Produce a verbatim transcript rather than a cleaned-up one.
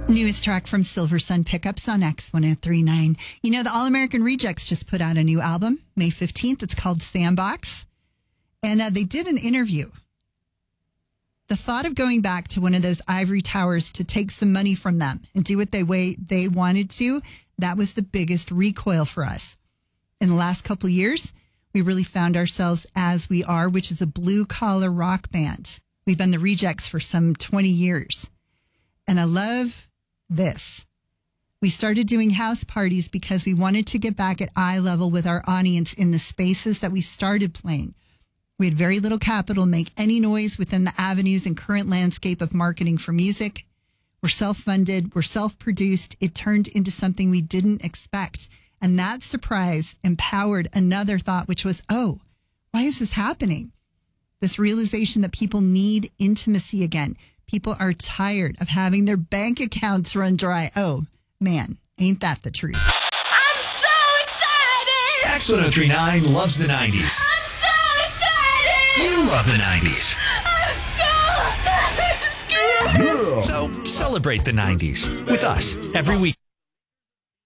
Newest track from Silver Sun Pickups on X ten thirty-nine. You know, the All American Rejects just put out a new album, May fifteenth. It's called Sandbox. And uh, they did an interview. The thought of going back to one of those ivory towers to take some money from them and do what they way they wanted to, that was the biggest recoil for us. In the last couple of years, we really found ourselves as we are, which is a blue-collar rock band. We've been the Rejects for some twenty years. And I love this. We started doing house parties because we wanted to get back at eye level with our audience in the spaces that we started playing. We had very little capital to make any noise within the avenues and current landscape of marketing for music. We're self-funded. We're self-produced. It turned into something we didn't expect. And that surprise empowered another thought, which was, oh, why is this happening? This realization that people need intimacy again. People are tired of having their bank accounts run dry. Oh, man, ain't that the truth? I'm so excited! X ten thirty-nine loves the nineties. I'm so excited! You love the nineties. I'm so scared! So celebrate the nineties with us every week.